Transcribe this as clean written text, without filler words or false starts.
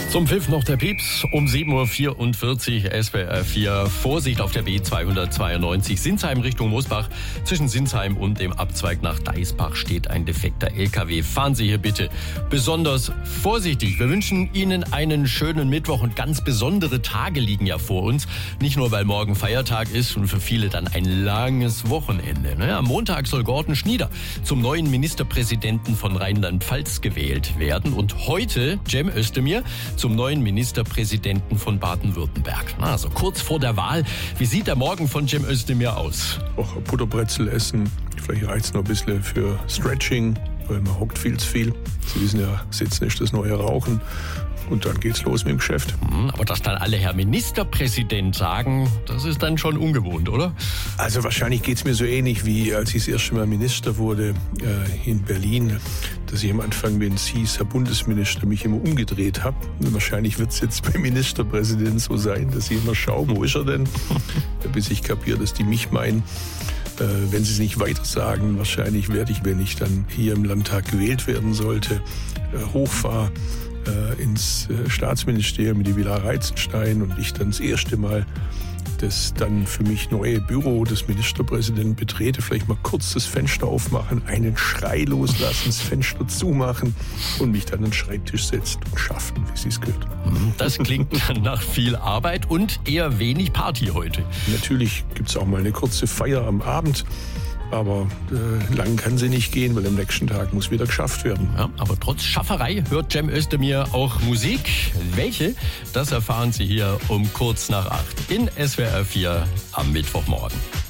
Zum Pfiff noch der Pieps um 7.44 Uhr SWR 4. Vorsicht auf der B292 Sinsheim Richtung Mosbach. Zwischen Sinsheim und dem Abzweig nach Deisbach steht ein defekter LKW. Fahren Sie hier bitte besonders vorsichtig. Wir wünschen Ihnen einen schönen Mittwoch und ganz besondere Tage liegen ja vor uns. Nicht nur, weil morgen Feiertag ist und für viele dann ein langes Wochenende. Am Montag soll Gordon Schnieder zum neuen Ministerpräsidenten von Rheinland-Pfalz gewählt werden. Und heute Cem Özdemir zum neuen Ministerpräsidenten von Baden-Württemberg. Also kurz vor der Wahl. Wie sieht der Morgen von Cem Özdemir aus? Auch Butterbrezel essen. Vielleicht reicht es noch ein bisschen für Stretching, weil man hockt viel zu viel. Sie wissen ja, Sitzen ist das neue Rauchen. Und dann geht's los mit dem Geschäft. Aber dass dann alle Herr Ministerpräsident sagen, das ist dann schon ungewohnt, oder? Also wahrscheinlich geht's mir so ähnlich, wie als ich das erste Mal Minister wurde in Berlin, dass ich am Anfang, wenn es hieß, Herr Bundesminister, mich immer umgedreht habe. Wahrscheinlich wird's jetzt beim Ministerpräsidenten so sein, dass ich immer schaue, wo ist er denn? Bis ich kapiere, dass die mich meinen. Wenn sie es nicht weiter sagen, wahrscheinlich werde ich, wenn ich dann hier im Landtag gewählt werden sollte, hochfahre ins Staatsministerium in die Villa Reitzenstein und ich dann das erste Mal das dann für mich neue Büro des Ministerpräsidenten betrete, vielleicht mal kurz das Fenster aufmachen, einen Schrei loslassen, das Fenster zumachen und mich dann an den Schreibtisch setzen und schaffen, wie es gehört. Das klingt nach viel Arbeit und eher wenig Party heute. Natürlich gibt es auch mal eine kurze Feier am Abend. Aber lang kann sie nicht gehen, weil am nächsten Tag muss wieder geschafft werden. Ja, aber trotz Schafferei hört Cem Özdemir auch Musik. Welche? Das erfahren Sie hier um kurz nach 8 in SWR 4 am Mittwochmorgen.